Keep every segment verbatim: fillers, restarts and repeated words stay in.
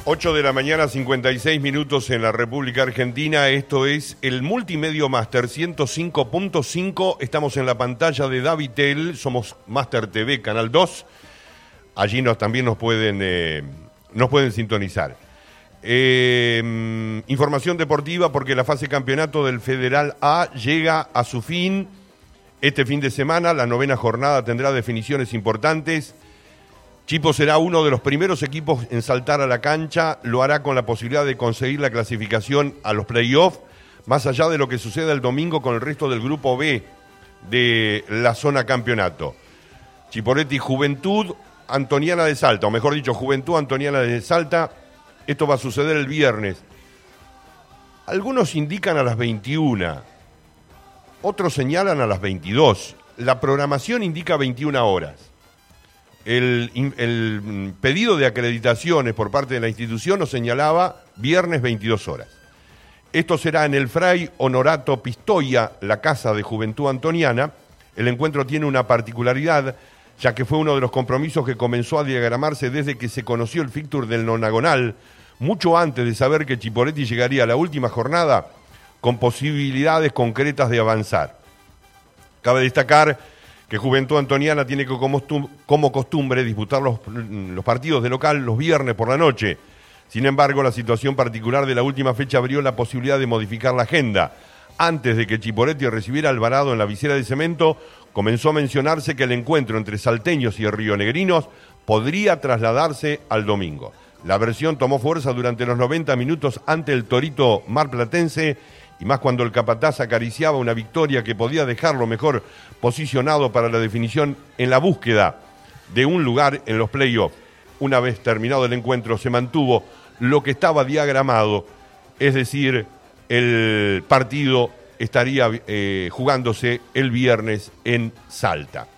ocho de la mañana, cincuenta y seis minutos en la República Argentina. Esto es el Multimedio Máster ciento cinco punto cinco. Estamos en la pantalla de Davitel. Somos Máster T V, Canal dos. Allí nos, también nos pueden, eh, nos pueden sintonizar. Eh, información deportiva, porque la fase campeonato del Federal A llega a su fin. Este fin de semana, la novena jornada tendrá definiciones importantes. Chipo será uno de los primeros equipos en saltar a la cancha, lo hará con la posibilidad de conseguir la clasificación a los playoffs, más allá de lo que suceda el domingo con el resto del grupo B de la zona campeonato. Chipoleti Juventud Antoniana de Salta, o mejor dicho, Juventud Antoniana de Salta, esto va a suceder el viernes. Algunos indican a las veintiuna, otros señalan a las veintidós, la programación indica veintiuna horas. El, el pedido de acreditaciones por parte de la institución nos señalaba viernes veintidós horas. Esto será en el Fray Honorato Pistoia, la Casa de Juventud Antoniana. El encuentro tiene una particularidad, ya que fue uno de los compromisos que comenzó a diagramarse desde que se conoció el fixture del nonagonal, mucho antes de saber que Chipoleti llegaría a la última jornada con posibilidades concretas de avanzar. Cabe destacar que Juventud Antoniana tiene que, como costumbre, disputar los, los partidos de local los viernes por la noche. Sin embargo, la situación particular de la última fecha abrió la posibilidad de modificar la agenda. Antes de que Chipoleti recibiera a Alvarado en la visera de cemento, comenzó a mencionarse que el encuentro entre salteños y rionegrinos podría trasladarse al domingo. La versión tomó fuerza durante los noventa minutos ante el Torito marplatense, y más cuando el capataz acariciaba una victoria que podía dejarlo mejor posicionado para la definición en la búsqueda de un lugar en los playoffs. Una vez terminado el encuentro se mantuvo lo que estaba diagramado, es decir, el partido estaría eh, jugándose el viernes en Salta.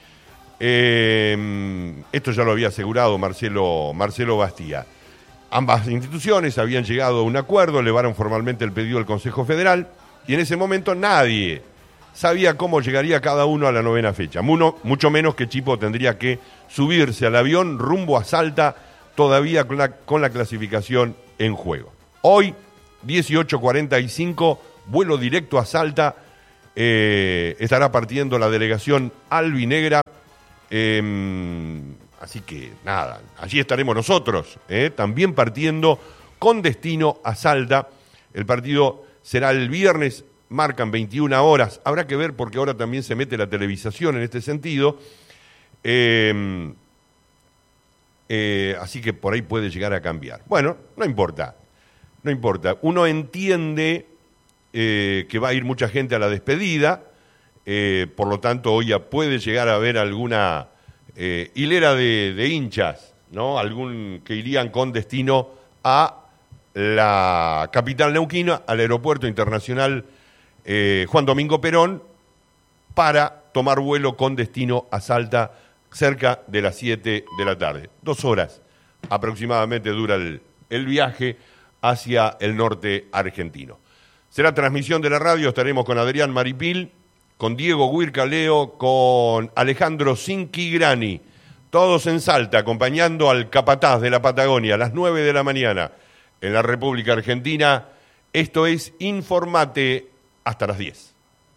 Eh, esto ya lo había asegurado Marcelo, Marcelo Bastía. Ambas instituciones habían llegado a un acuerdo, elevaron formalmente el pedido al Consejo Federal y en ese momento nadie sabía cómo llegaría cada uno a la novena fecha. Muno, mucho menos que Chipo tendría que subirse al avión rumbo a Salta todavía con la, con la clasificación en juego. Hoy, dieciocho cuarenta y cinco, vuelo directo a Salta, eh, estará partiendo la delegación albinegra. Eh, Así que nada, allí estaremos nosotros, ¿eh? también partiendo con destino a Salta. El partido será el viernes, marcan veintiuna horas. Habrá que ver porque ahora también se mete la televisación en este sentido. Eh, eh, así que por ahí puede llegar a cambiar. Bueno, no importa, no importa. Uno entiende eh, que va a ir mucha gente a la despedida, eh, por lo tanto hoy ya puede llegar a haber alguna... Eh, hilera de, de hinchas, ¿no? Algún que irían con destino a la capital neuquina, al aeropuerto internacional eh, Juan Domingo Perón, para tomar vuelo con destino a Salta cerca de las siete de la tarde. Dos horas aproximadamente dura el, el viaje hacia el norte argentino. Será transmisión de la radio, estaremos con Adrián Maripil, con Diego Huircaleo, con Alejandro Cinquigrani, todos en Salta, acompañando al capataz de la Patagonia a las nueve de la mañana en la República Argentina. Esto es Informate hasta las diez.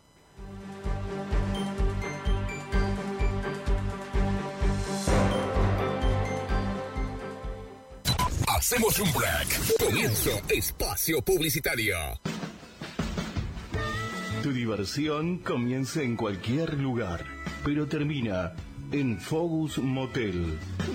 Hacemos un break. Comienzo espacio publicitario. Tu diversión comienza en cualquier lugar, pero termina en Focus Motel.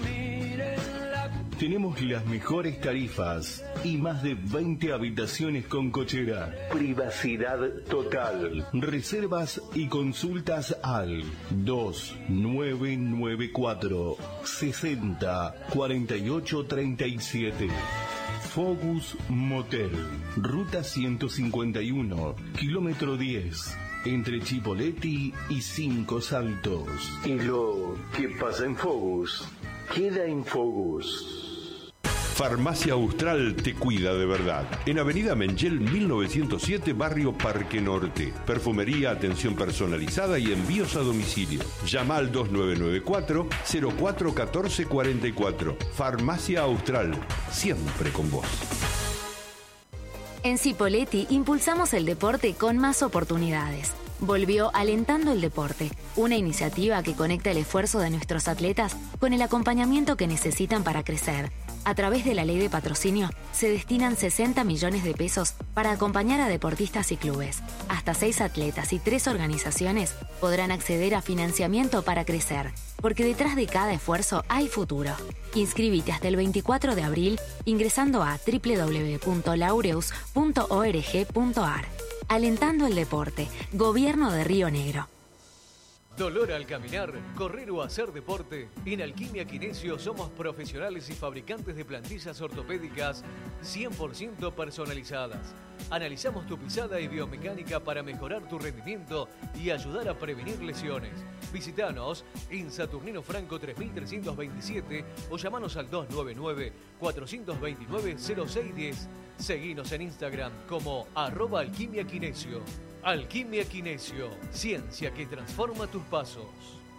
Tenemos las mejores tarifas y más de veinte habitaciones con cochera. Privacidad total. Reservas y consultas al dos nueve nueve cuatro sesenta cuarenta y ocho treinta y siete. Focus Motel, ruta ciento cincuenta y uno, kilómetro diez, entre Chipoleti y Cinco Saltos. Y lo que pasa en Focus, queda en Focus. Farmacia Austral te cuida de verdad. En Avenida Mengel mil novecientos siete, barrio Parque Norte. Perfumería, atención personalizada y envíos a domicilio. Llama al dos nueve nueve cuatro, cero cuatro uno cuatro cuatro cuatro. Farmacia Austral, siempre con vos. En Cipolletti impulsamos el deporte con más oportunidades. Volvió Alentando el Deporte, una iniciativa que conecta el esfuerzo de nuestros atletas con el acompañamiento que necesitan para crecer. A través de la ley de patrocinio, se destinan sesenta millones de pesos para acompañar a deportistas y clubes. Hasta seis atletas y tres organizaciones podrán acceder a financiamiento para crecer, porque detrás de cada esfuerzo hay futuro. Inscríbete hasta el veinticuatro de abril ingresando a doble u doble u doble u punto laureus punto org punto a r. Alentando el Deporte, Gobierno de Río Negro. ¿Dolor al caminar, correr o hacer deporte? En Alquimia Kinesio somos profesionales y fabricantes de plantillas ortopédicas cien por ciento personalizadas. Analizamos tu pisada y biomecánica para mejorar tu rendimiento y ayudar a prevenir lesiones. Visítanos en Saturnino Franco tres mil trescientos veintisiete o llamanos al dos nueve nueve, cuatro dos nueve, cero seis uno cero. Seguinos en Instagram como arroba Alquimia Kinesio. Alquimia Kinesio, ciencia que transforma tus pasos.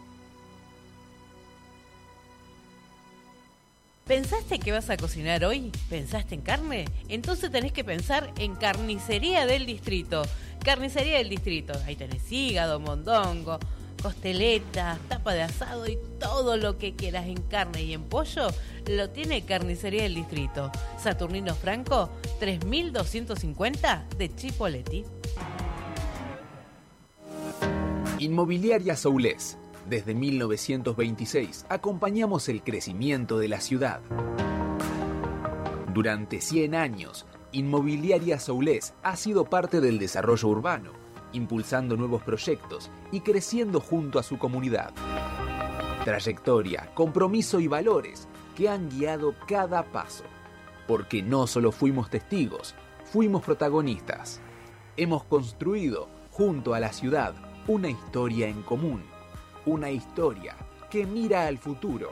¿Pensaste que vas a cocinar hoy? ¿Pensaste en carne? Entonces tenés que pensar en Carnicería del Distrito. Carnicería del Distrito. Ahí tenés hígado, mondongo, costeletas, tapa de asado y todo lo que quieras en carne y en pollo lo tiene Carnicería del Distrito. Saturnino Franco, tres mil doscientos cincuenta de Cipolletti. Inmobiliaria Soulés. Desde mil novecientos veintiséis acompañamos el crecimiento de la ciudad. Durante cien años, Inmobiliaria Soulés ha sido parte del desarrollo urbano, impulsando nuevos proyectos y creciendo junto a su comunidad. Trayectoria, compromiso y valores que han guiado cada paso. Porque no solo fuimos testigos, fuimos protagonistas. Hemos construido, junto a la ciudad, una historia en común, una historia que mira al futuro.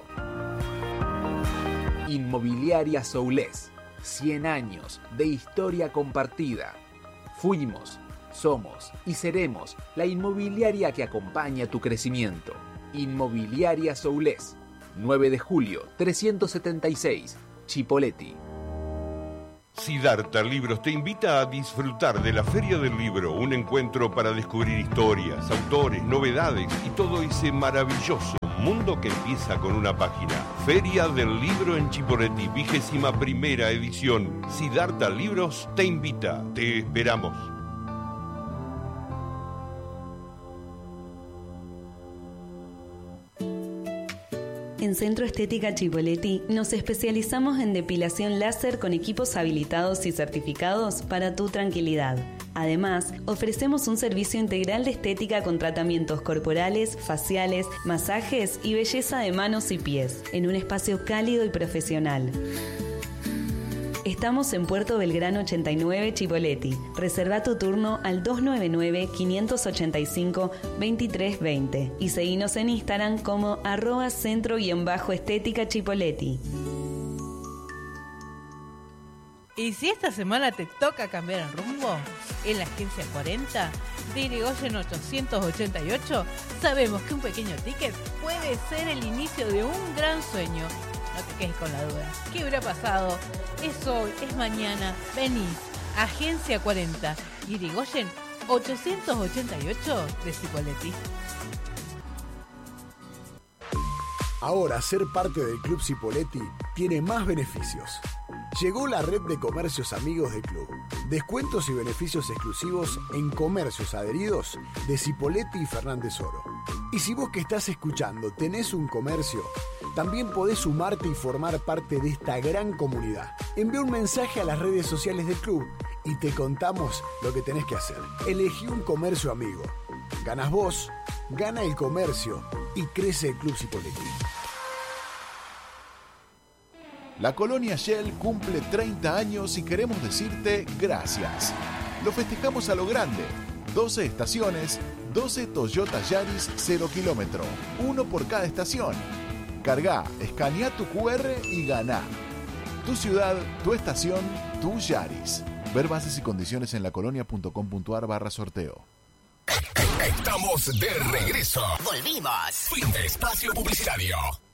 Inmobiliaria Soulés, cien años de historia compartida. Fuimos, somos y seremos la inmobiliaria que acompaña tu crecimiento. Inmobiliaria Soulés, nueve de julio, trescientos setenta y seis, Cipolletti. Siddhartha Libros te invita a disfrutar de la Feria del Libro, un encuentro para descubrir historias, autores, novedades y todo ese maravilloso mundo que empieza con una página. Feria del Libro en Cipolletti, vigésima primera edición. Siddhartha Libros te invita. Te esperamos. En Centro Estética Cipolletti nos especializamos en depilación láser con equipos habilitados y certificados para tu tranquilidad. Además, ofrecemos un servicio integral de estética con tratamientos corporales, faciales, masajes y belleza de manos y pies, en un espacio cálido y profesional. Estamos en Puerto Belgrano ochenta y nueve, Cipolletti. Reserva tu turno al dos nueve nueve, cinco ocho cinco, dos tres dos cero y seguinos en Instagram como arroba centro-estética Cipolletti. Y si esta semana te toca cambiar el rumbo, en la Agencia cuarenta de Irigoyen ochocientos ochenta y ocho, sabemos que un pequeño ticket puede ser el inicio de un gran sueño. No te quedes con la duda. ¿Qué hubiera pasado? Es hoy, es mañana. Vení. Agencia cuarenta. Irigoyen ochocientos ochenta y ocho de Cipolletti. Ahora ser parte del Club Cipolletti tiene más beneficios. Llegó la red de comercios amigos del club. Descuentos y beneficios exclusivos en comercios adheridos de Cipolletti y Fernández Oro. Y si vos que estás escuchando tenés un comercio, también podés sumarte y formar parte de esta gran comunidad. Envía un mensaje a las redes sociales del club y te contamos lo que tenés que hacer. Elegí un comercio amigo. Ganas vos, gana el comercio y crece el Club Cipolletti. La Colonia Shell cumple treinta años y queremos decirte gracias. Lo festejamos a lo grande. doce estaciones, doce Toyota Yaris cero kilómetro, uno por cada estación. Cargá, escanea tu Q R y ganá. Tu ciudad, tu estación, tu Yaris. Ver bases y condiciones en lacolonia.com.ar barra sorteo. Estamos de regreso. Volvimos. Fin de espacio publicitario.